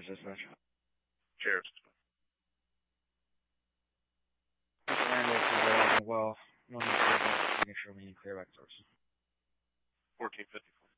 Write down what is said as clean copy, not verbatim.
Cheers, dispatch. Cheers. Randall, well, no need to making sure we need clear back source. 1454.